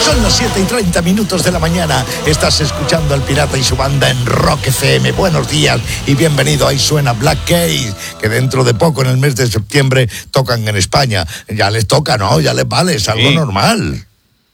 Son las 7:30 de la mañana. Estás escuchando al Pirata y su banda en Rock FM. Buenos días y bienvenido. Ahí suena Black Keys, que dentro de poco, en el mes de septiembre, tocan en España. Ya les toca, ¿no? Ya les vale, es algo normal.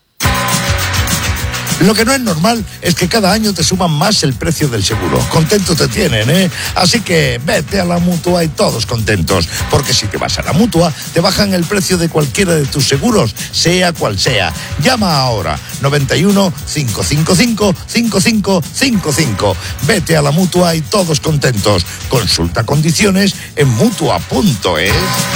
Lo que no es normal es que cada año te suman más el precio del seguro. Contentos te tienen, ¿eh? Así que vete a la Mutua y todos contentos. Porque si te vas a la Mutua, te bajan el precio de cualquiera de tus seguros, sea cual sea. Llama ahora, 91 555 5555. Vete a la Mutua y todos contentos. Consulta condiciones en Mutua.es.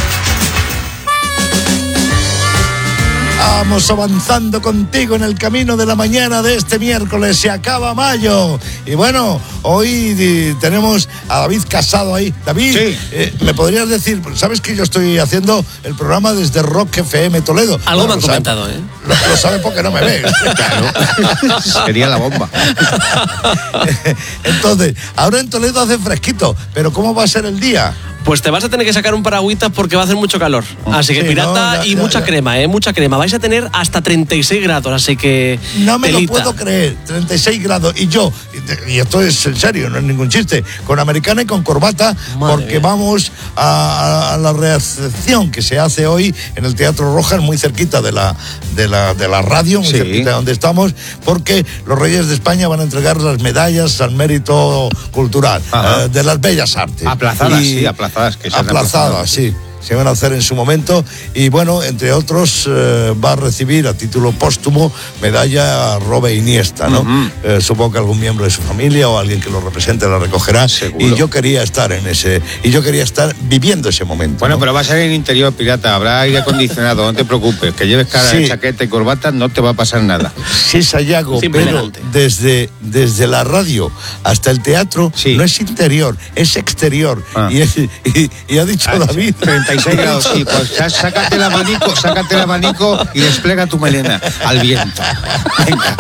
Vamos avanzando contigo en el camino de la mañana de este miércoles. Se acaba mayo. Y bueno, hoy tenemos a David Casado ahí. David, sí. ¿Me podrías decir? Sabes que yo estoy haciendo el programa desde Rock FM Toledo. Algo me han comentado, ¿eh? Lo sabe porque no me ves. Claro. Sería la bomba. Entonces, ahora en Toledo hace fresquito, pero ¿cómo va a ser el día? Pues te vas a tener que sacar un paragüitas porque va a hacer mucho calor. Así que sí, pirata no, y mucha crema, mucha crema. Vais a tener hasta 36 grados, así que... No me telita. lo puedo creer, 36 grados. Y yo, y esto es en serio, no es ningún chiste, con americana y con corbata, Madre porque mía. vamos a la recepción que se hace hoy en el Teatro Rojas, muy cerquita de la radio, muy cerquita de donde estamos, porque los Reyes de España van a entregar las medallas al mérito cultural de las Bellas Artes. Aplazadas, que se han aplazadas, sí. Se van a hacer en su momento y bueno, entre otros va a recibir a título póstumo medalla Robbe Iniesta, ¿no? Supongo que algún miembro de su familia o alguien que lo represente la recogerá. Seguro. Y yo quería estar viviendo ese momento. Bueno, ¿no? pero va a ser en interior, pirata, habrá aire acondicionado, no te preocupes, que lleves chaqueta y corbata, no te va a pasar nada. Sí, Sayago, Siempre pero elegante. desde la radio hasta el teatro no es interior, es exterior. Y ha dicho David... 36 grados, sí, pues sácate el abanico y despliega tu melena al viento. Venga.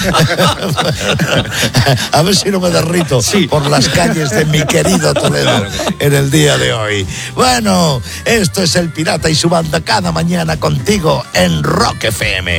A ver si no me derrito por las calles de mi querido Toledo en el día de hoy. Bueno, esto es el Pirata y su banda cada mañana contigo en Rock FM.